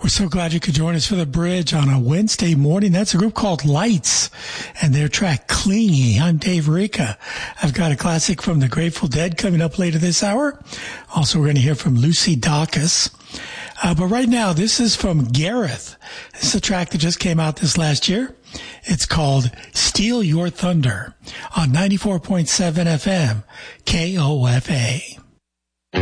We're so glad you could join us for The Bridge on a Wednesday morning. That's a group called Lights and their track Clingy. I'm Dave Rica. I've got a classic from the Grateful Dead coming up later this hour. Also, we're going to hear from Lucy Dacus. But right now, this is from Gareth. This is a track that just came out this last year. It's called Steal Your Thunder on 94.7 FM, KOFA.